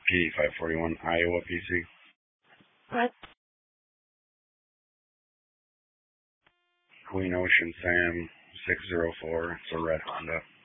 P541 Iowa PC. What? Queen Ocean Sam 604. It's a red Honda.